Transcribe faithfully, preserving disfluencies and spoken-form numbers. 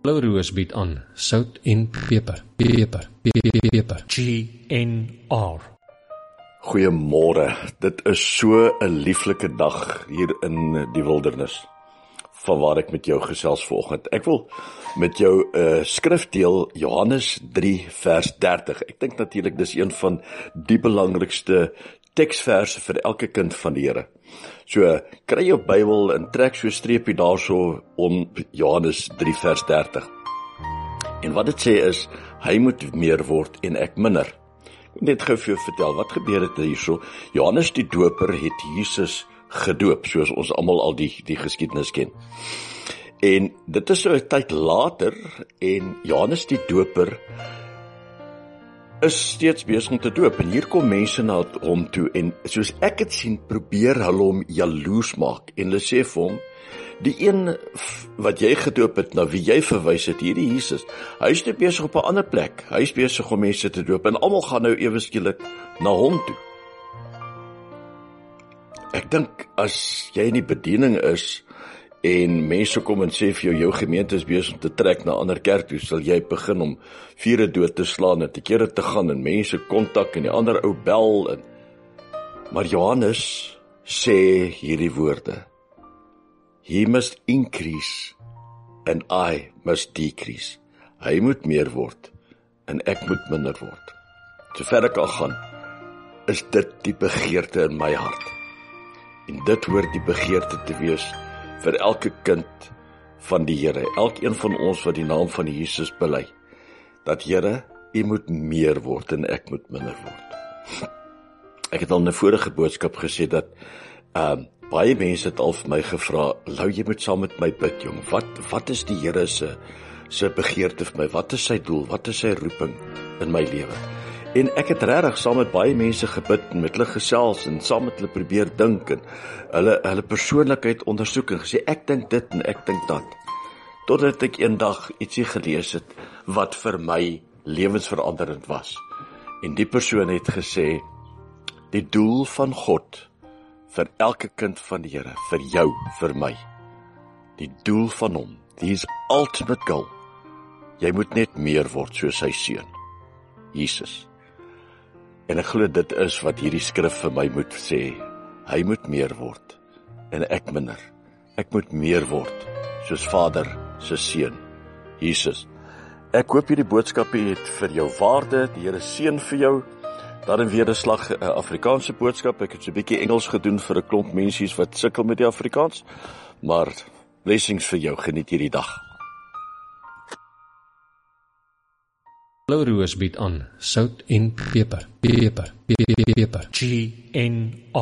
Blou Roos bied aan sout en peper, peper, peper, peper. G N R. Goeiemôre, dit is so 'n lieflike dag hier in die wildernis, vanwaar ek met jou gesels vanoggend. Ek wil met jou 'n uh, skrif deel, Johannes drie vers dertig. Ek dink natuurlik dis een van die belangrikste teksverse vir elke kind van die Here. So, kry jou Bybel en trek so 'n streepie daarso om Johannes drie vers dertig. En wat dit sê is, hy moet meer word en ek minder. Ek wil net gou vir jou vertel, wat gebeur het hierso? Johannes die Doper het Jesus gedoop, soos ons almal al die, die geskiedenis ken. En dit is so 'n tyd later, en Johannes die Doper is steeds besig om te doop, en hier kom mense na hom toe, en soos ek het sien, probeer hulle hom jaloers maak, en hulle sê vir hom, die een wat jy gedoop het, na wie jy verwys het, hierdie Jesus, hy is net besig op 'n ander plek, hy is besig om mense te doop, en almal gaan nou ewe skielik na hom toe. Ek dink, as jy in die bediening is, en mense kom en sê vir jou, jou gemeente is besig om te trek na 'n ander kerk toe, sal jy begin om vure dood te slaan, en te kere te gaan, en mense kontak, en die ander ou bel, en... maar Johannes sê hierdie woorde, He must increase, and I must decrease. Hy moet meer word, en ek moet minder word. Sover ek al gaan, is dit die begeerte in my hart. En dit hoort die begeerte te wees vir elke kind van die Here, elkeen van ons wat die naam van Jesus bely, dat Here, U moet meer word en ek moet minder word. Ek het al in 'n vorige boodskap gesê dat um, baie mense het al vir my gevra, Lou, jy moet saam met my bid, jong, wat, wat is die Here se, se begeerte vir my, wat is sy doel, wat is sy roeping in my lewe? En ek het regtig saam met baie mense gebid, en met hulle gesels, en saam met hulle probeer dink, en hulle, hulle persoonlikheid ondersoek, en gesê, ek dink dit, en ek dink dat. Totdat ek eendag ietsie gelees het, wat vir my lewensveranderend was. En die persoon het gesê, die doel van God, vir elke kind van die Here, vir jou, vir my, die doel van hom, die is ultimate goal, jy moet net meer word soos sy seun, Jesus. En ek glo dit is wat hierdie skrif vir my moet sê, hy moet meer word, en ek minder, ek moet meer word, soos Vader se seun, Jesus. Ek hoop hierdie boodskappe het vir jou waarde, die Here seën vir jou. Daarin weer 'n slag 'n Afrikaanse boodskap, ek het so 'n bietjie Engels gedoen vir 'n klomp mensies wat sukkel met die Afrikaans, maar blessings vir jou, geniet hierdie dag. Blou Roos bied aan sout en peper, peper, peper, peper. G N R.